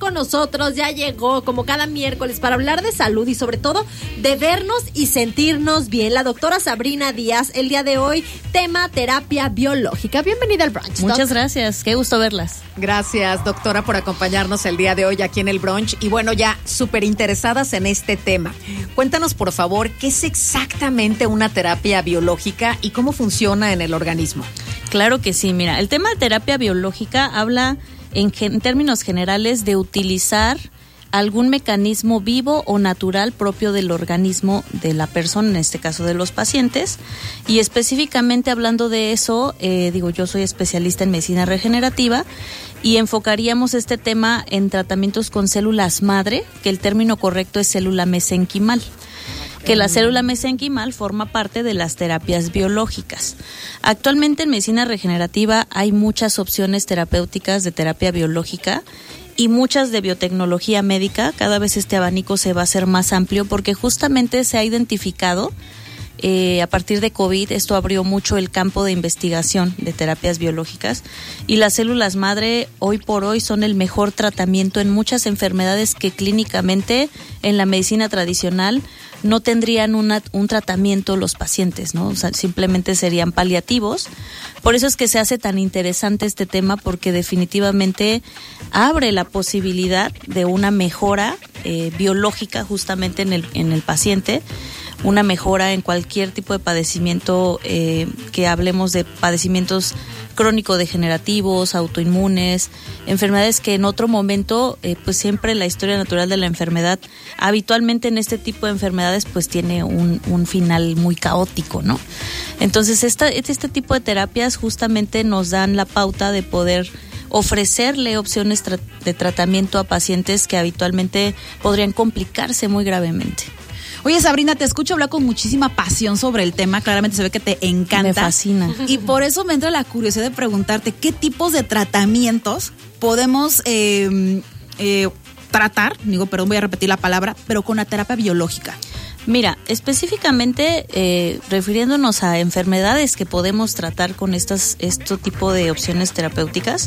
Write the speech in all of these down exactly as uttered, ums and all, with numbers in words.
con nosotros, ya llegó como cada miércoles para hablar de salud y sobre todo de vernos y sentirnos bien. La doctora Sabrina Díaz, el día de hoy, tema terapia biológica. Bienvenida al brunch. Muchas doc. gracias, qué gusto verlas. Gracias, doctora, por acompañarnos el día de hoy aquí en el brunch. Y bueno, ya súper interesadas en este tema. Cuéntanos, por favor, ¿qué es exactamente una terapia biológica y cómo funciona en el organismo? Claro que sí, mira, el tema de terapia biológica habla en, en términos generales de utilizar algún mecanismo vivo o natural propio del organismo de la persona, en este caso de los pacientes, y específicamente hablando de eso, eh, digo, yo soy especialista en medicina regenerativa y enfocaríamos este tema en tratamientos con células madre, que el término correcto es célula mesenquimal, que la célula mesenquimal forma parte de las terapias biológicas. Actualmente en medicina regenerativa hay muchas opciones terapéuticas de terapia biológica y muchas de biotecnología médica. Cada vez este abanico se va a hacer más amplio porque justamente se ha identificado, eh, a partir de COVID, esto abrió mucho el campo de investigación de terapias biológicas y las células madre hoy por hoy son el mejor tratamiento en muchas enfermedades que clínicamente en la medicina tradicional no tendrían una, un tratamiento los pacientes, ¿no? O sea, simplemente serían paliativos. Por eso es que se hace tan interesante este tema, porque definitivamente abre la posibilidad de una mejora eh, biológica justamente en el, en el paciente, una mejora en cualquier tipo de padecimiento, eh, que hablemos de padecimientos crónico-degenerativos, autoinmunes, enfermedades que en otro momento, eh, pues siempre la historia natural de la enfermedad, habitualmente en este tipo de enfermedades, pues tiene un, un final muy caótico, ¿no? Entonces, esta, este tipo de terapias justamente nos dan la pauta de poder ofrecerle opciones tra- de tratamiento a pacientes que habitualmente podrían complicarse muy gravemente. Oye, Sabrina, te escucho hablar con muchísima pasión sobre el tema. Claramente se ve que te encanta. Me fascina. Y por eso me entra la curiosidad de preguntarte qué tipos de tratamientos podemos eh, eh, tratar, digo, perdón, voy a repetir la palabra, pero con la terapia biológica. Mira, específicamente eh, refiriéndonos a enfermedades que podemos tratar con estas, este tipo de opciones terapéuticas,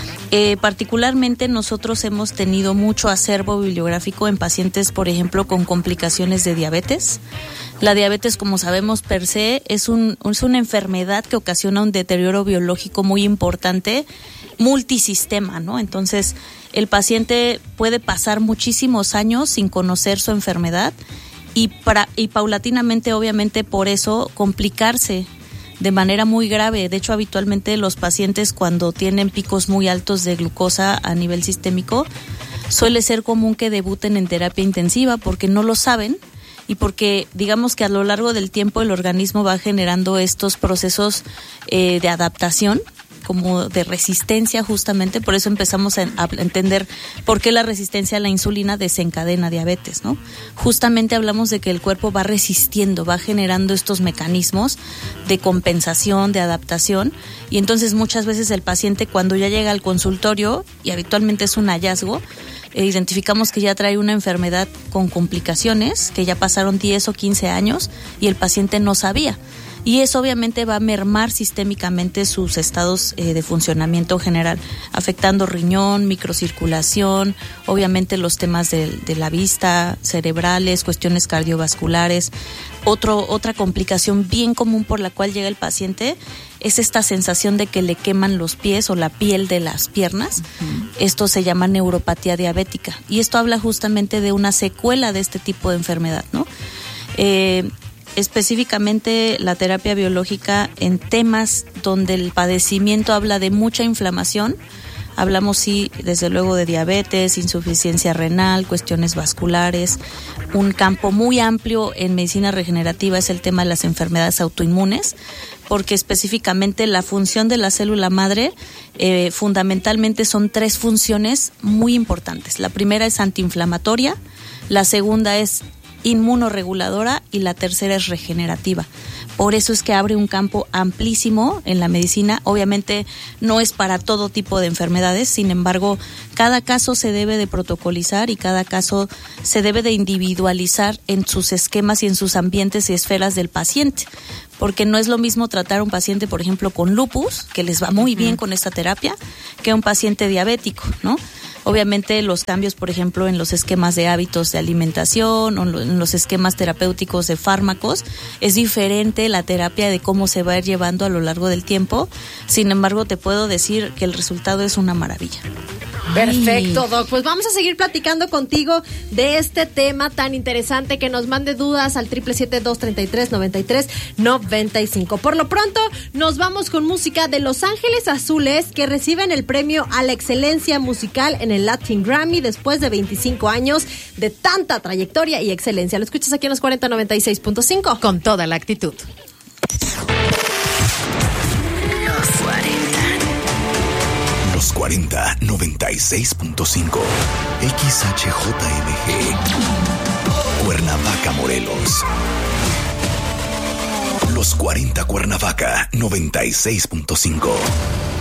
Eh, particularmente nosotros hemos tenido mucho acervo bibliográfico en pacientes, por ejemplo, con complicaciones de diabetes. La diabetes, como sabemos, per se es, un, es una enfermedad que ocasiona un deterioro biológico muy importante, multisistema, ¿no? Entonces, el paciente puede pasar muchísimos años sin conocer su enfermedad y, para, y paulatinamente, obviamente, por eso complicarse de manera muy grave. De hecho, habitualmente los pacientes, cuando tienen picos muy altos de glucosa a nivel sistémico, suele ser común que debuten en terapia intensiva porque no lo saben y porque, digamos que a lo largo del tiempo el organismo va generando estos procesos eh, de adaptación, como de resistencia justamente. Por eso empezamos a, a entender por qué la resistencia a la insulina desencadena diabetes, ¿no? Justamente hablamos de que el cuerpo va resistiendo, va generando estos mecanismos de compensación, de adaptación, y entonces muchas veces el paciente, cuando ya llega al consultorio, y habitualmente es un hallazgo, eh, identificamos que ya trae una enfermedad con complicaciones, que ya pasaron diez o quince años y el paciente no sabía. Y eso obviamente va a mermar sistémicamente sus estados eh, de funcionamiento general, afectando riñón, microcirculación, obviamente los temas de, de la vista, cerebrales, cuestiones cardiovasculares. Otro, otra complicación bien común por la cual llega el paciente es esta sensación de que le queman los pies o la piel de las piernas. Uh-huh. Esto se llama neuropatía diabética y esto habla justamente de una secuela de este tipo de enfermedad, ¿no? Eh, específicamente la terapia biológica en temas donde el padecimiento habla de mucha inflamación. Hablamos, sí, desde luego de diabetes, insuficiencia renal, cuestiones vasculares. Un campo muy amplio en medicina regenerativa es el tema de las enfermedades autoinmunes, porque específicamente la función de la célula madre eh, fundamentalmente son tres funciones muy importantes. La primera es antiinflamatoria, la segunda es inmunorreguladora y la tercera es regenerativa. Por eso es que abre un campo amplísimo en la medicina. Obviamente no es para todo tipo de enfermedades, sin embargo, cada caso se debe de protocolizar y cada caso se debe de individualizar en sus esquemas y en sus ambientes y esferas del paciente. Porque no es lo mismo tratar a un paciente, por ejemplo, con lupus, que les va muy bien con esta terapia, que a un paciente diabético, ¿no? Obviamente los cambios, por ejemplo, en los esquemas de hábitos de alimentación o en los esquemas terapéuticos de fármacos, es diferente la terapia de cómo se va a ir llevando a lo largo del tiempo. Sin embargo, te puedo decir que el resultado es una maravilla. Perfecto, Doc. Pues vamos a seguir platicando contigo de este tema tan interesante. Que nos mande dudas al siete siete siete, dos tres tres, nueve tres nueve cinco. Por lo pronto, nos vamos con música de Los Ángeles Azules, que reciben el premio a la excelencia musical en el Latin Grammy después de veinticinco años de tanta trayectoria y excelencia. Lo escuchas aquí en los cuarenta noventa y seis punto cinco. Con toda la actitud. Los cuarenta noventa y seis punto cinco. X H J M G. Cuernavaca, Morelos. Los cuarenta Cuernavaca noventa y seis punto cinco.